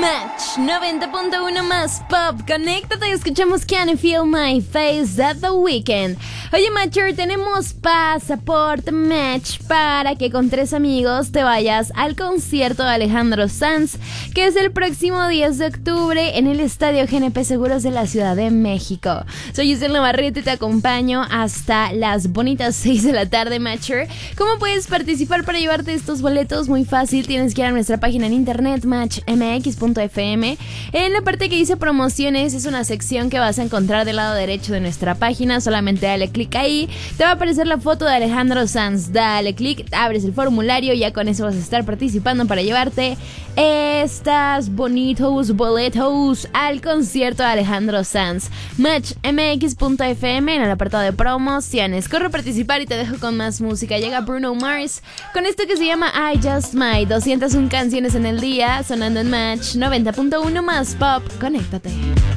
Match 90.1 más pop. Conéctate y escuchamos Can I Feel My Face at the Weekend. Oye, Matcher, tenemos pasaporte Match para que con 3 amigos te vayas al concierto de Alejandro Sanz, que es el próximo 10 de octubre en el Estadio GNP Seguros de la Ciudad de México. Soy Giselle Navarrete y te acompaño hasta las bonitas 6 de la tarde, Matcher. ¿Cómo puedes participar para llevarte estos boletos? Muy fácil, tienes que ir a nuestra página en internet, matchmx.fm. En la parte que dice promociones es una sección que vas a encontrar del lado derecho de nuestra página. Solamente dale clic ahí, te va a aparecer la foto de Alejandro Sanz. Dale clic, abres el formulario y ya con eso vas a estar participando para llevarte estas bonitos boletos al concierto de Alejandro Sanz. Matchmx.fm en el apartado de promociones. Corre a participar y te dejo con más música. Llega Bruno Mars con esto que se llama I Just Might. 201 canciones en el día sonando en Match 90.1 más pop. Conéctate.